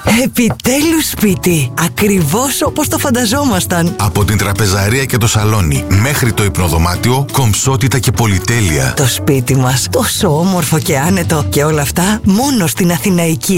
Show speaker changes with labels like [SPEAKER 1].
[SPEAKER 1] Επιτέλους σπίτι. Ακριβώς όπως το φανταζόμασταν.
[SPEAKER 2] Από την τραπεζαρία και το σαλόνι μέχρι το υπνοδωμάτιο, κομψότητα και πολυτέλεια.
[SPEAKER 1] Το σπίτι μας τόσο όμορφο και άνετο. Και όλα αυτά μόνο στην Αθηναϊκή